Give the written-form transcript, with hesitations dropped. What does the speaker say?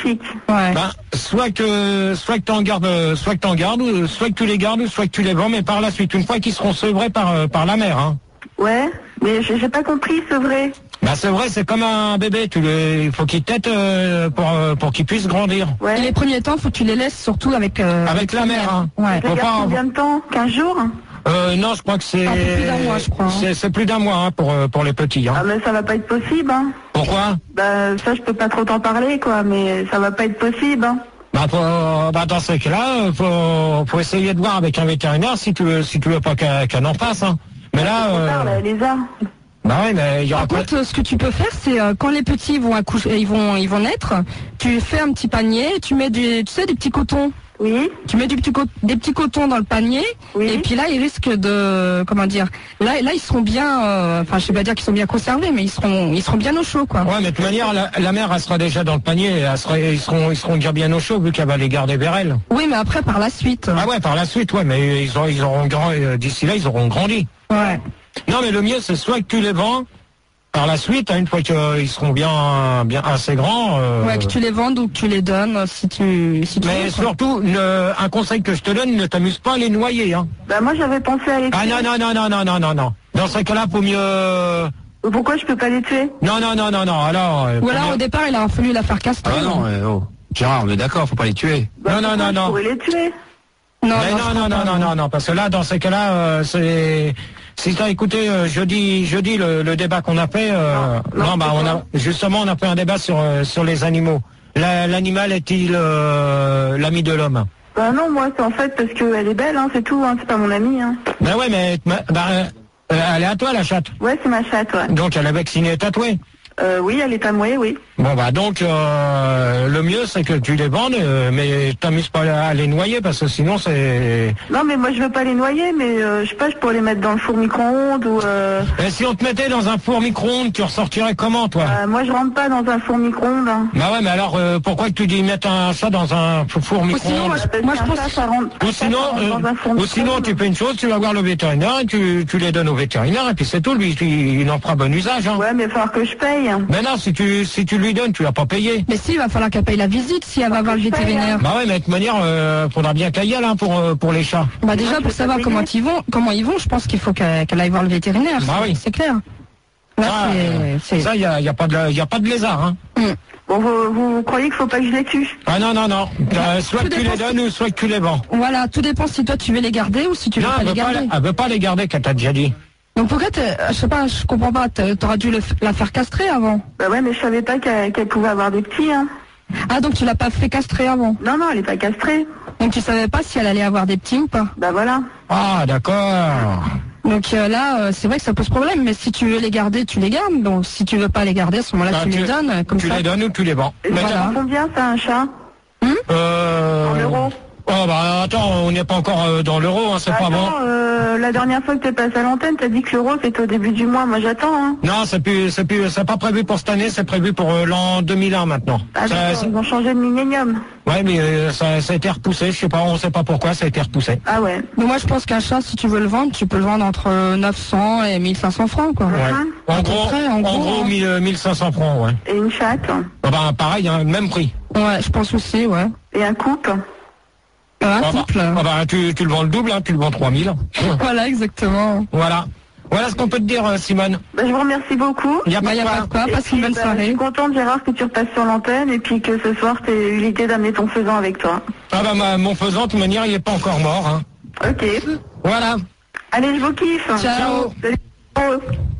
Ouais. Ben, soit que t'en gardes, soit que t'en gardes, soit que tu les gardes, soit que tu les vends, mais par la suite, une fois qu'ils seront sevrés par la mère, hein. Ouais, mais j'ai pas compris, c'est vrai. Bah c'est vrai, c'est comme un bébé, il faut qu'il tète pour qu'il puisse grandir. Ouais. Et les premiers temps, faut que tu les laisses surtout avec la mère, hein. Ouais. Je les garde combien de temps? 15 jours? Non, je crois que c'est... Un peu plus d'un mois, je crois. C'est plus d'un mois, hein, pour les petits, hein. Ah mais ça va pas être possible, hein. Pourquoi? Bah ça je peux pas trop t'en parler, quoi, mais ça va pas être possible, hein. Dans ce cas-là, faut essayer de voir avec un vétérinaire si tu veux pas qu'elle en fasse, hein. Mais là... Trop tard, là, elle les a. Bah oui, mais il y aura Par contre, ce que tu peux faire, c'est quand les petits vont accoucher, ils vont naître, tu fais un petit panier, tu mets des petits cotons. Oui. Tu mets des petits cotons dans le panier, Oui. et puis là, ils risquent de, comment dire, là, ils seront bien, enfin, je vais pas dire qu'ils sont bien conservés, mais ils seront bien au chaud, quoi. Ouais, mais de toute manière, la mère, elle sera déjà dans le panier, ils seront déjà bien au chaud, vu qu'elle va les garder vers elle. Oui, mais après, par la suite. Ah ouais, par la suite, ouais, mais ils auront d'ici là, ils auront grandi. Ouais. Non, mais le mieux, c'est soit que tu les vends, par la suite, hein, une fois qu'ils seront bien assez grands. Ouais, que tu les vendes ou que tu les donnes, si tu mais veux, quoi. surtout, un conseil que je te donne, ne t'amuse pas à les noyer, hein. Bah moi j'avais pensé à les tuer. Ah non. Dans ce cas-là, faut mieux... Pourquoi je peux pas les tuer? Non, alors... Ou alors, au départ, il a fallu la faire castrer. Ah non, oh. Gérard, on est d'accord, faut pas les tuer. Bah, Non. Je pourrais les tuer. Non, parce que là, dans ces cas-là, c'est... Si t'as écouté jeudi le débat qu'on a fait, on a fait un débat sur les animaux. L'animal est-il l'ami de l'homme? Bah non, moi c'est en fait parce qu'elle est belle, hein, c'est tout, hein, c'est pas mon amie, hein. Ben ouais, mais elle est à toi la chatte. Ouais, c'est ma chatte, ouais. Donc elle est vaccinée et tatouée. Oui, elle est à moi, oui. Bon bah donc le mieux c'est que tu les vendes, mais t'amuses pas à les noyer parce que sinon c'est... Non mais moi je veux pas les noyer, mais je sais pas, je pourrais les mettre dans le four micro-ondes ou... Et si on te mettait dans un four micro-ondes, tu ressortirais comment toi? Moi je rentre pas dans un four micro-ondes, hein. Bah ouais, mais alors pourquoi que tu dis mettre un chat dans un four micro-ondes? Moi, je pense... ça rentre. Ou sinon tu fais une chose, tu vas voir le vétérinaire et tu les donnes au vétérinaire et puis c'est tout, lui il en fera bon usage, hein. Ouais, mais il va falloir que je paye. Mais non, si tu lui donnes, tu vas pas payer. Mais si, il va falloir qu'elle paye la visite si elle va voir le vétérinaire. Bah ouais, mais de toute manière, faudra bien qu'elle y aille, hein, pour les chats. Bah déjà, pour savoir comment ils vont, je pense qu'il faut qu'elle aille voir le vétérinaire. Bah oui. C'est clair. Là, Ça, y a pas de lézard, hein. Bon, vous croyez qu'il faut pas que je les tue? Ah non. Soit que tu les donnes ou soit que tu les vends. Voilà, tout dépend si toi tu veux les garder ou si tu veux pas les garder. Elle veut pas les garder, qu'elle t'a déjà dit. Donc pourquoi je sais pas, je comprends pas, t'aurais dû la faire castrer avant. Bah ouais, mais je savais pas qu'elle pouvait avoir des petits, hein. Ah, donc tu l'as pas fait castrer avant? Non, elle est pas castrée. Donc tu savais pas si elle allait avoir des petits ou pas? Bah voilà. Ah, d'accord. Donc là, c'est vrai que ça pose problème, mais si tu veux les garder, tu les gardes. Donc si tu veux pas les garder, à ce moment-là, tu les donnes. Comme tu ça. les donnes ou tu les vends. Et Voilà. combien ça, un chat? En euros? Oh bah attends, on n'est pas encore dans l'euro, hein, c'est pas bon. La dernière fois que t'es passé à l'antenne, t'as dit que l'euro c'était au début du mois. Moi j'attends, hein. Non, c'est pas prévu pour cette année, c'est prévu pour l'an 2001 maintenant. Ah d'accord, ils ont changé de millénium. Ouais, mais ça a été repoussé, je sais pas, on sait pas pourquoi, ça a été repoussé. Ah ouais. Mais moi je pense qu'un chat, si tu veux le vendre, tu peux le vendre entre 900 et 1500 francs, quoi. Ouais. En gros, 1500 francs, ouais. Et une chatte? Ah bah pareil, hein, même prix. Ouais, je pense aussi, ouais. Et un couple? Un couple. Tu le vends le double, hein, tu le vends 3000. Voilà, exactement. Voilà ce qu'on peut te dire, Simone. Bah, je vous remercie beaucoup. Y a pas de quoi, passe une bonne soirée. Je suis contente, Gérard, que tu repasses sur l'antenne et puis que ce soir tu aies eu l'idée d'amener ton faisan avec toi. Ah bah mon faisan, de toute manière, il est pas encore mort, hein. Ok. Voilà. Allez, je vous kiffe. Ciao. Salut.